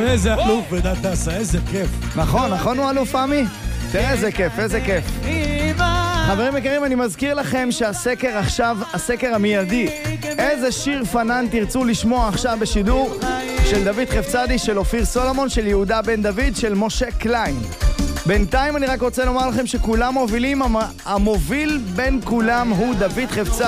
איזה אלוף בדתסה, איזה כיף. נכון הוא אלוף עמי? תראה איזה כיף, איזה כיף. חברים יקרים, אני מזכיר לכם שהסקר עכשיו, הסקר המיידי, איזה שיר פנן תרצו לשמוע עכשיו בשידור, של דוד חפצדי, של אופיר סולומון, של יהודה בן דוד, של משה קליין. בינתיים אני רק רוצה לומר לכם שכולם מובילים, המוביל בין כולם הוא דוד חפצדי.